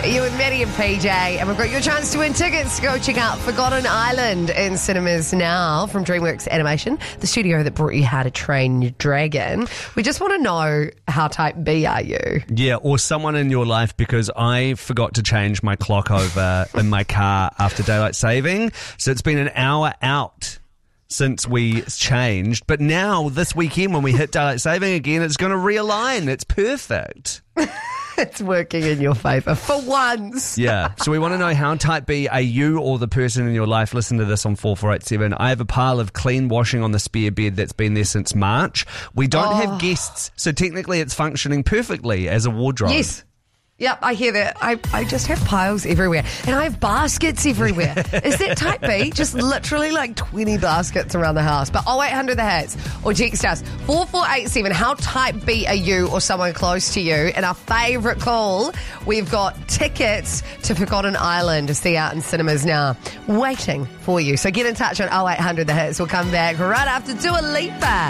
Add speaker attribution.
Speaker 1: You and Maddie and PJ, and we've got your chance to win tickets to go check out Forgotten Island in cinemas now from DreamWorks Animation, the studio that brought you How to Train Your Dragon. We just want to know, how type B are you?
Speaker 2: Yeah, or someone in your life, because I forgot to change my clock over in my car after daylight saving, so it's been an hour out since we changed, but now this weekend when we hit daylight saving again, it's going to realign. It's perfect.
Speaker 1: It's working in your favour for once.
Speaker 2: Yeah. So we want to know, how type B are you or the person in your life? Listen to this on 4487. I have a pile of clean washing on the spare bed that's been there since March. We don't have guests, so technically it's functioning perfectly as a wardrobe.
Speaker 1: Yes. Yep, I hear that. I just have piles everywhere. And I have baskets everywhere. Is that type B? Just literally like 20 baskets around the house. But 0800 the hits or text us 4487. How type B are you or someone close to you? And our favourite call, we've got tickets to Forgotten Island to see out in cinemas now, waiting for you. So get in touch on 0800 the hits. We'll come back right after Dua Lipa.